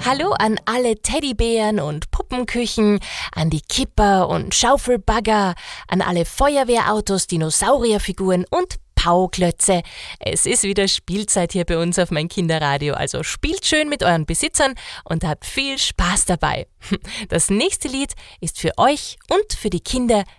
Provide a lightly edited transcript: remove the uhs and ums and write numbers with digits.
Hallo an alle Teddybären und Puppenküchen, an die Kipper und Schaufelbagger, an alle Feuerwehrautos, Dinosaurierfiguren und Pauklötze. Es ist wieder Spielzeit hier bei uns auf mein Kinderradio, also spielt schön mit euren Besitzern und habt viel Spaß dabei. Das nächste Lied ist für euch und für die Kinder